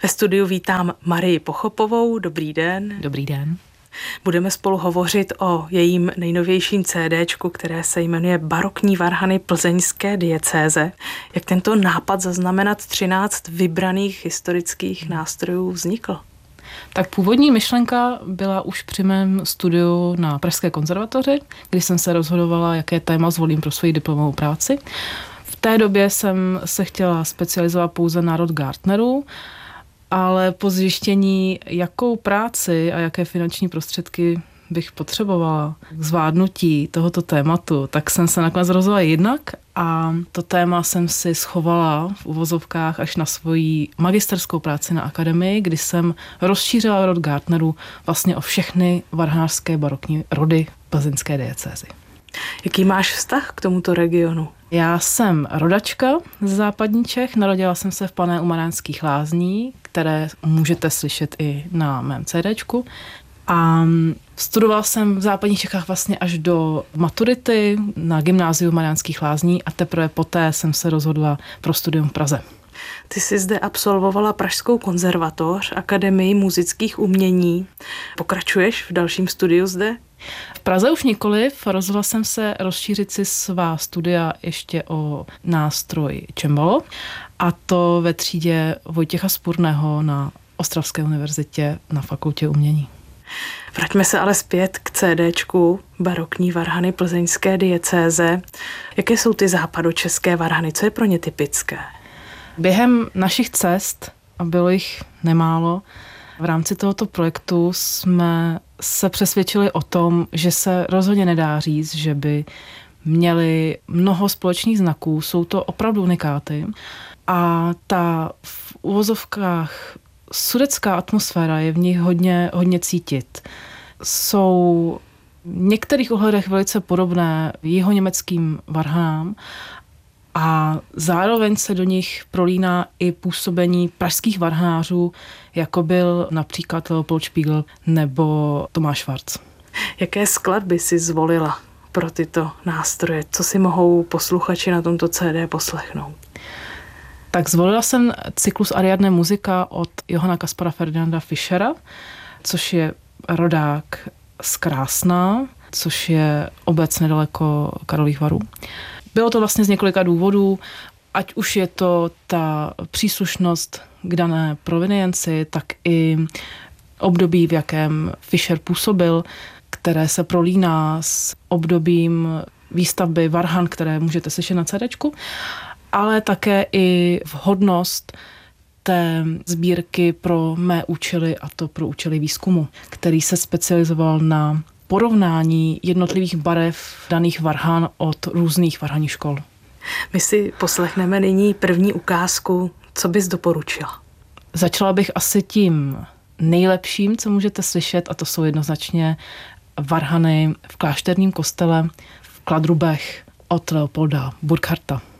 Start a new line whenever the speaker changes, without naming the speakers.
Ve studiu vítám Marii Pochopovou. Dobrý den.
Dobrý den.
Budeme spolu hovořit o jejím nejnovějším CDčku, které se jmenuje Barokní varhany plzeňské diecéze. Jak tento nápad zaznamenat 13 vybraných historických nástrojů vznikl?
Tak původní myšlenka byla už při mém studiu na Pražské konzervatoři, kdy jsem se rozhodovala, jaké téma zvolím pro svoji diplomovou práci. V té době jsem se chtěla specializovat pouze na rod Gärtnerů, ale po zjištění, jakou práci a jaké finanční prostředky bych potřebovala k zvládnutí tohoto tématu, tak jsem se nakonec rozhodla jinak a to téma jsem si schovala v uvozovkách až na svoji magisterskou práci na akademii, kdy jsem rozšířila rod Gärtnerů vlastně o všechny varhanářské barokní rody plzeňské diecézy.
Jaký máš vztah k tomuto regionu?
Já jsem rodačka z západní Čech, narodila jsem se v Plané u Mariánských Lázní, které můžete slyšet i na mém CDčku. A studovala jsem v západních Čechách vlastně až do maturity na gymnáziu Mariánských Lázní a teprve poté jsem se rozhodla pro studium v Praze.
Ty jsi zde absolvovala Pražskou konzervatoř, Akademii múzických umění. Pokračuješ v dalším studiu zde?
V Praze už nikoliv, rozhodla jsem se rozšířit si svá studia ještě o nástroj cembalo, a to ve třídě Vojtěcha Spurného na Ostravské univerzitě na Fakultě umění.
Vraťme se ale zpět k CDčku Barokní varhany plzeňské diecéze. Jaké jsou ty západočeské varhany? Co je pro ně typické?
Během našich cest, a bylo jich nemálo, v rámci tohoto projektu jsme se přesvědčili o tom, že se rozhodně nedá říct, že by měli mnoho společných znaků. Jsou to opravdu unikáty. A ta v uvozovkách sudetská atmosféra je v nich hodně cítit. Jsou v některých ohledech velice podobné jihoněmeckým varhanám a zároveň se do nich prolíná i působení pražských varhanářů, jako byl například Leopold Spiegel nebo Tomáš Schwarz.
Jaké skladby si zvolila pro tyto nástroje? Co si mohou posluchači na tomto CD poslechnout?
Tak zvolila jsem cyklus Ariadne Muzika od Johanna Kaspara Ferdinanda Fischera, což je rodák z Krásná, což je obec nedaleko Karlových Varů. Bylo to vlastně z několika důvodů, ať už je to ta příslušnost k dané provenienci, tak i období, v jakém Fischer působil, které se prolíná s obdobím výstavby varhan, které můžete slyšet na CDčku, ale také i vhodnost té sbírky pro mé účely, a to pro účely výzkumu, který se specializoval na porovnání jednotlivých barev daných varhan od různých varhanních škol.
My si poslechneme nyní první ukázku. Co bys doporučila?
Začala bych asi tím nejlepším, co můžete slyšet, a to jsou jednoznačně varhany v klášterním kostele v Kladrubech od Leopolda Burkharta.